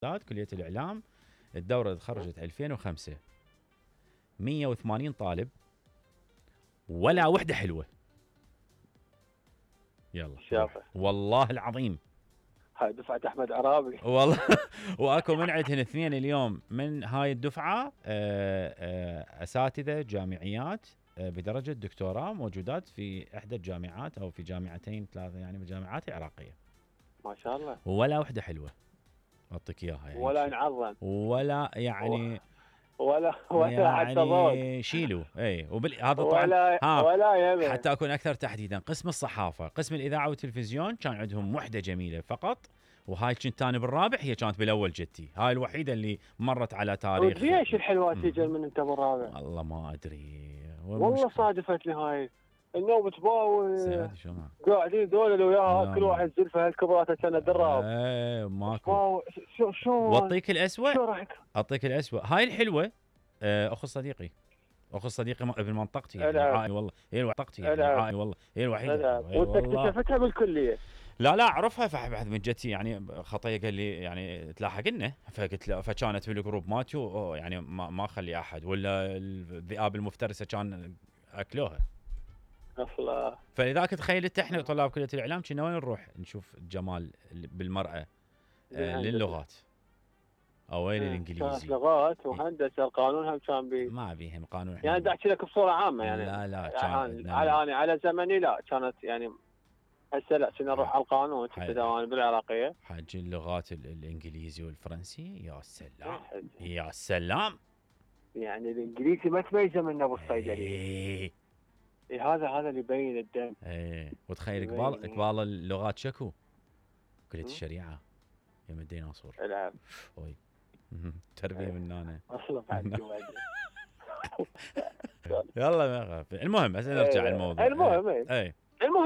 كلية الإعلام. الدورة تخرجت 2005، 180 طالب، ولا وحدة حلوة. يلا شافه والله العظيم، هاي دفعة أحمد عرابي والله. واكو من عندهن اثنين اليوم من هاي الدفعة أساتذة جامعيات بدرجة دكتوراه، موجودات في إحدى الجامعات أو في جامعتين ثلاثة، يعني من الجامعات العراقية. ما شاء الله. ولا وحدة حلوة أعطيك إياها يعني، ولا نعظم ولا يعني ولا حتى ضوء يعني شيلوا هذا طبعا. ولا يمن. حتى أكون أكثر تحديدا، قسم الصحافة، قسم الإذاعة والتلفزيون، كان عندهم وحدة جميلة فقط، وهاي كنت أنا بالرابع، هي كانت بالأول جتي، هاي الوحيدة اللي مرت على تاريخ. وليش الحلوة تيجي من أنت بالرابع؟ والله ما أدري والله صادفتني هاي النوم تباوي سيادي شو ما قاعدين دول لو وياها كل واحد زلفه هالكبرات كان دراب. ماكو. شو واعطيك الأسوأ، شو رايك؟ أعطيك الأسوأ. هاي الحلوة أخو صديقي ابن منطقتي يعني، والله هي منطقتي يعني، والله هي الوحيدة. وانت اكتشفتها بالكلية؟ لا اعرفها، فبعد من جتي يعني خطيه قال لي يعني تلاحقنا، فقلت له، فكانت بالجروب ماتوا يعني ما اخلي احد، ولا الذئاب المفترسه كان اكلوها اصلا. فلذلك تخيلت احنا طلاب كليه الاعلام كنا وين نروح نشوف الجمال بالمراه للغات او وين الانجليزي. لغات وهندسه القانون هم كان بي ما بيهم قانون يعني بدي احكي لك بصوره عامه يعني. لا يعني على زمني لا كانت يعني هسه لا كنا نروح على القانون كنت دوام بالعراقيه. حاج اللغات الانجليزي والفرنسي يا سلام يا سلام. يعني الانجليزي ما تميزه من ابو الصيدلي. هذا اللي يبين الدم. وتخيل اقبال اللغات شكو كلية الشريعة يم الديناصور. العب تربية من هنا اصلا بعد يلا المهم بس نرجع الموضوع. المهم